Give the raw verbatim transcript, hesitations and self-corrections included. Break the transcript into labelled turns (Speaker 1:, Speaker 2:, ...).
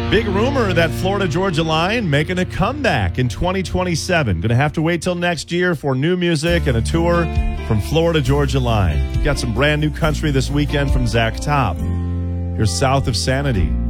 Speaker 1: Big rumor that Florida Georgia Line making a comeback in twenty twenty-seven. Going to have to wait till next year for new music and a tour from Florida Georgia Line. Got some brand new country this weekend from Zach Top. Here's South of Sanity.